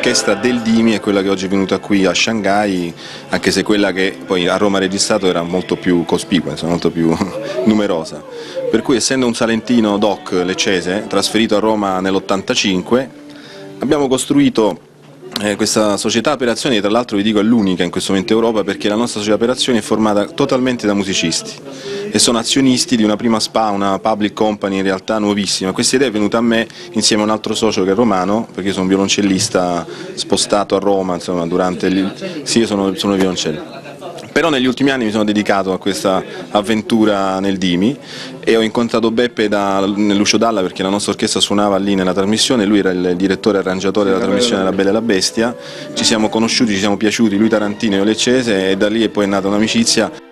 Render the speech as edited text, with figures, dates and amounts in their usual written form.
l'orchestra del Dimi è quella che oggi è venuta qui a Shanghai, anche se quella che poi a Roma ha registrato era molto più cospicua, insomma, molto più numerosa. Per cui, essendo un salentino doc leccese, trasferito a Roma nell'85, abbiamo costruito questa società per azioni, tra l'altro vi dico è l'unica in questo momento in Europa, perché la nostra società per azioni è formata totalmente da musicisti e sono azionisti di una prima SPA, una public company in realtà nuovissima. Questa idea è venuta a me insieme a un altro socio che è romano, perché io sono un violoncellista spostato a Roma, insomma, durante sì, io sono violoncello. Però negli ultimi anni mi sono dedicato a questa avventura nel Dimi e ho incontrato Beppe nell'Uscio Dalla, perché la nostra orchestra suonava lì nella trasmissione, lui era il direttore e arrangiatore della trasmissione La Bella e la Bestia, ci siamo conosciuti, ci siamo piaciuti, lui tarantino e io leccese, e da lì è poi nata un'amicizia.